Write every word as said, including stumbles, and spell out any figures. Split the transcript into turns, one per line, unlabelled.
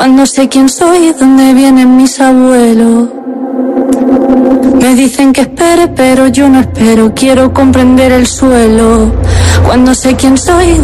Cuando sé quién soy y dónde vienen mis abuelos. Me dicen que espere, pero yo no espero. Quiero comprender el suelo. Cuando sé quién soy